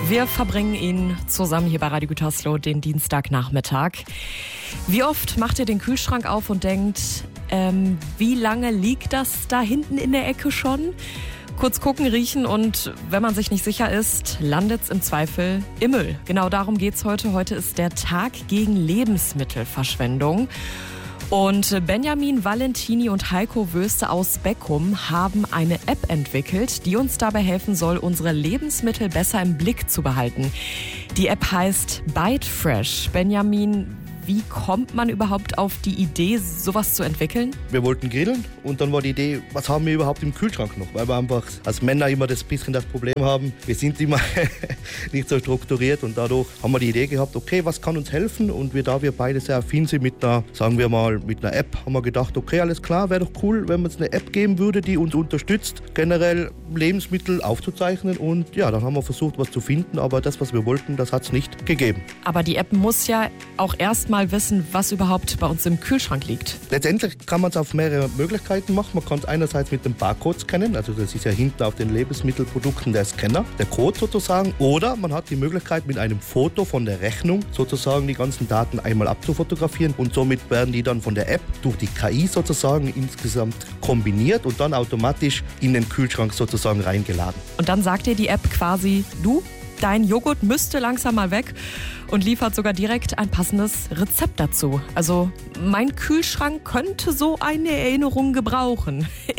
Wir verbringen ihn zusammen hier bei Radio Gütersloh den Dienstagnachmittag. Wie oft macht ihr den Kühlschrank auf und denkt, wie lange liegt das da hinten in der Ecke schon? Kurz gucken, riechen und wenn man sich nicht sicher ist, landet's im Zweifel im Müll. Genau darum geht's heute. Heute ist der Tag gegen Lebensmittelverschwendung. Und Benjamin Valentini und Heiko Wöste aus Beckum haben eine App entwickelt, die uns dabei helfen soll, unsere Lebensmittel besser im Blick zu behalten. Die App heißt Bite Fresh. Benjamin, wie kommt man überhaupt auf die Idee, sowas zu entwickeln? Wir wollten grillen und dann war die Idee, was haben wir überhaupt im Kühlschrank noch? Weil wir einfach als Männer immer das Problem haben, wir sind immer nicht so strukturiert und dadurch haben wir die Idee gehabt, okay, was kann uns helfen? Und da wir beide sehr affin sind mit einer App, haben wir gedacht, okay, alles klar, wäre doch cool, wenn es eine App geben würde, die uns unterstützt, generell Lebensmittel aufzuzeichnen. Und ja, dann haben wir versucht, was zu finden, aber das, was wir wollten, das hat es nicht gegeben. Aber die App muss ja auch erstmal wissen, was überhaupt bei uns im Kühlschrank liegt. Letztendlich kann man es auf mehrere Möglichkeiten machen. Man kann es einerseits mit dem Barcode scannen, also das ist ja hinten auf den Lebensmittelprodukten der Scanner, der Code sozusagen. Oder man hat die Möglichkeit, mit einem Foto von der Rechnung sozusagen die ganzen Daten einmal abzufotografieren und somit werden die dann von der App durch die KI sozusagen insgesamt kombiniert und dann automatisch in den Kühlschrank sozusagen reingeladen. Und dann sagt dir die App quasi, du, dein Joghurt müsste langsam mal weg und liefert sogar direkt ein passendes Rezept dazu. Also mein Kühlschrank könnte so eine Erinnerung gebrauchen.